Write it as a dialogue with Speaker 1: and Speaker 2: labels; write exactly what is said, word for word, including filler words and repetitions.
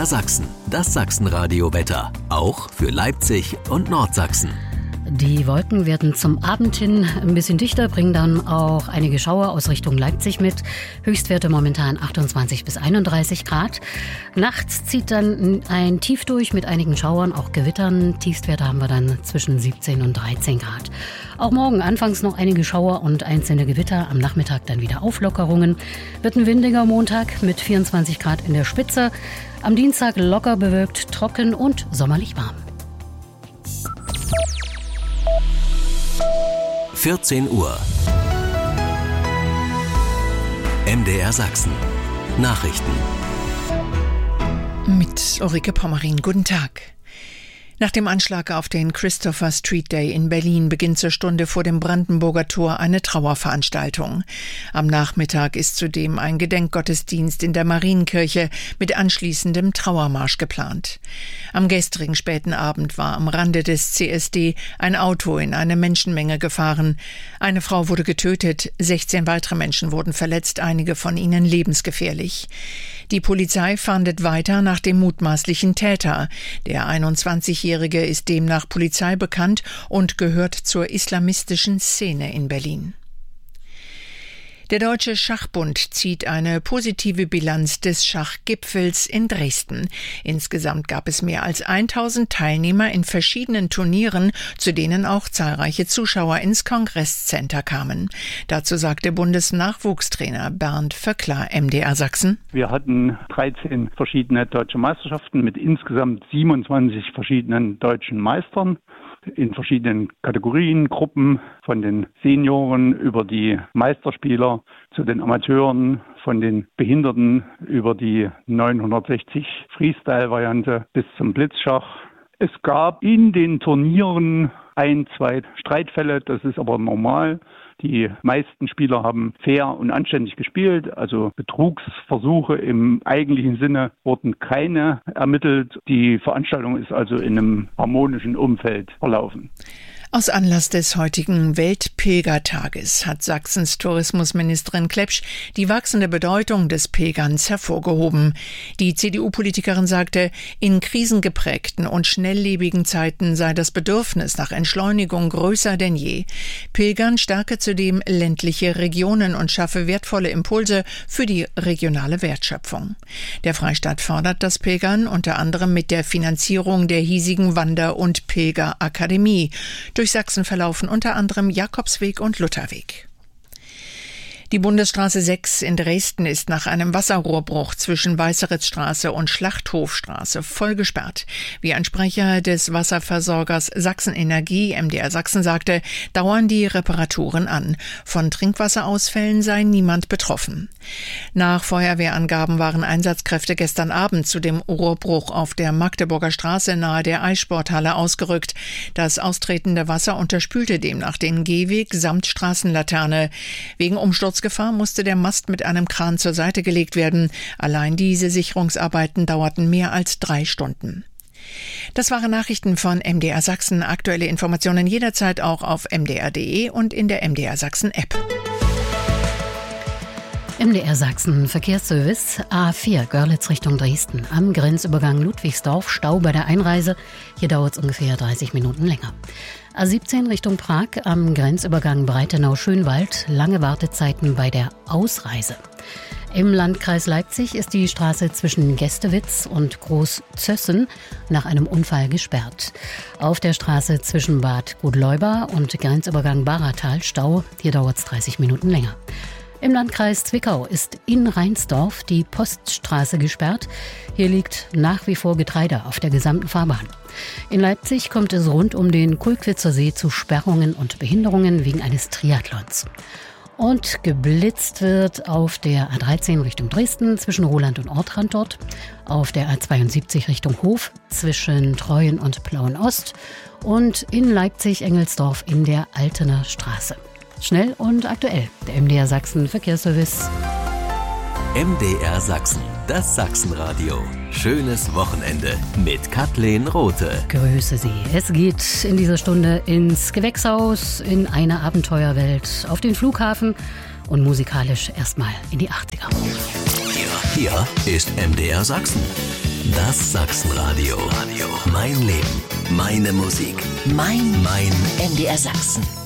Speaker 1: R Sachsen, das Sachsenradio-Wetter. Auch für Leipzig und Nordsachsen.
Speaker 2: Die Wolken werden zum Abend hin ein bisschen dichter, bringen dann auch einige Schauer aus Richtung Leipzig mit. Höchstwerte momentan achtundzwanzig bis einunddreißig Grad. Nachts zieht dann ein Tief durch mit einigen Schauern, auch Gewittern. Tiefstwerte haben wir dann zwischen siebzehn und dreizehn Grad. Auch morgen anfangs noch einige Schauer und einzelne Gewitter. Am Nachmittag dann wieder Auflockerungen. Wird ein windiger Montag mit vierundzwanzig Grad in der Spitze. Am Dienstag locker bewölkt, trocken und sommerlich warm.
Speaker 1: vierzehn Uhr. M D R Sachsen. Nachrichten.
Speaker 3: Mit Ulrike Pommerin. Guten Tag. Nach dem Anschlag auf den Christopher Street Day in Berlin beginnt zur Stunde vor dem Brandenburger Tor eine Trauerveranstaltung. Am Nachmittag ist zudem ein Gedenkgottesdienst in der Marienkirche mit anschließendem Trauermarsch geplant. Am gestrigen späten Abend war am Rande des C S D ein Auto in eine Menschenmenge gefahren. Eine Frau wurde getötet, sechzehn weitere Menschen wurden verletzt, einige von ihnen lebensgefährlich. Die Polizei fahndet weiter nach dem mutmaßlichen Täter. Der einundzwanzigjährige ist demnach Polizei bekannt und gehört zur islamistischen Szene in Berlin. Der Deutsche Schachbund zieht eine positive Bilanz des Schachgipfels in Dresden. Insgesamt gab es mehr als tausend Teilnehmer in verschiedenen Turnieren, zu denen auch zahlreiche Zuschauer ins Kongresscenter kamen. Dazu sagte Bundesnachwuchstrainer Bernd Vöckler, M D R Sachsen.
Speaker 4: Wir hatten dreizehn verschiedene deutsche Meisterschaften mit insgesamt siebenundzwanzig verschiedenen deutschen Meistern in verschiedenen Kategorien, Gruppen, von den Senioren über die Meisterspieler zu den Amateuren, von den Behinderten über die neunhundertsechzig Freestyle-Variante bis zum Blitzschach. Es gab in den Turnieren ein, zwei Streitfälle, das ist aber normal. Die meisten Spieler haben fair und anständig gespielt, also Betrugsversuche im eigentlichen Sinne wurden keine ermittelt. Die Veranstaltung ist also in einem harmonischen Umfeld verlaufen.
Speaker 3: Aus Anlass des heutigen Weltpilgertages hat Sachsens Tourismusministerin Klepsch die wachsende Bedeutung des Pilgerns hervorgehoben. Die C D U-Politikerin sagte, in krisengeprägten und schnelllebigen Zeiten sei das Bedürfnis nach Entschleunigung größer denn je. Pilgern stärke zudem ländliche Regionen und schaffe wertvolle Impulse für die regionale Wertschöpfung. Der Freistaat fördert das Pilgern unter anderem mit der Finanzierung der hiesigen Wander- und Pilgerakademie. Durch Sachsen verlaufen unter anderem Jakobsweg und Lutherweg. Die Bundesstraße sechs in Dresden ist nach einem Wasserrohrbruch zwischen Weißeritzstraße und Schlachthofstraße voll gesperrt. Wie ein Sprecher des Wasserversorgers Sachsenenergie, M D R Sachsen, sagte, dauern die Reparaturen an. Von Trinkwasserausfällen sei niemand betroffen. Nach Feuerwehrangaben waren Einsatzkräfte gestern Abend zu dem Rohrbruch auf der Magdeburger Straße nahe der Eissporthalle ausgerückt. Das austretende Wasser unterspülte demnach den Gehweg samt Straßenlaterne. Wegen Umsturzgefahr musste der Mast mit einem Kran zur Seite gelegt werden. Allein diese Sicherungsarbeiten dauerten mehr als drei Stunden. Das waren Nachrichten von M D R Sachsen. Aktuelle Informationen jederzeit auch auf m d r punkt d e und in der M D R Sachsen App.
Speaker 2: M D R Sachsen Verkehrsservice A vier Görlitz Richtung Dresden. Am Grenzübergang Ludwigsdorf Stau bei der Einreise. Hier dauert es ungefähr dreißig Minuten länger. A siebzehn Richtung Prag am Grenzübergang Breitenau-Schönwald. Lange Wartezeiten bei der Ausreise. Im Landkreis Leipzig ist die Straße zwischen Gästewitz und Großzössen nach einem Unfall gesperrt. Auf der Straße zwischen Bad Gudleuber und Grenzübergang Baratal Stau. Hier dauert es dreißig Minuten länger. Im Landkreis Zwickau ist in Rheinsdorf die Poststraße gesperrt. Hier liegt nach wie vor Getreide auf der gesamten Fahrbahn. In Leipzig kommt es rund um den Kulkwitzer See zu Sperrungen und Behinderungen wegen eines Triathlons. Und geblitzt wird auf der A dreizehn Richtung Dresden zwischen Roland und Ortrand dort, auf der A zweiundsiebzig Richtung Hof zwischen Treuen und Plauen-Ost und in Leipzig-Engelsdorf in der Altener Straße. Schnell und aktuell, der M D R Sachsen Verkehrsservice.
Speaker 1: M D R Sachsen, das Sachsenradio. Schönes Wochenende mit Kathleen Rothe.
Speaker 2: Grüße Sie. Es geht in dieser Stunde ins Gewächshaus, in eine Abenteuerwelt, auf den Flughafen und musikalisch erstmal in die achtziger.
Speaker 1: Hier, hier ist M D R Sachsen. Das Sachsenradio. Mein Leben, meine Musik, mein, mein
Speaker 5: M D R Sachsen.